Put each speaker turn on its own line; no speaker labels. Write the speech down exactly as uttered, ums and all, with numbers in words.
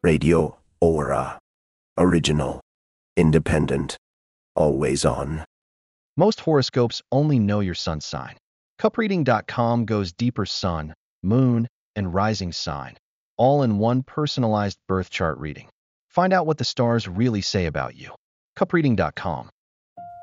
Radio Aura. Original. Independent. Always on.
Most horoscopes only know your sun sign. Cup reading dot com goes deeper: sun, moon, and rising sign, all in one personalized birth chart reading. Find out what the stars really say about you. Cup reading dot com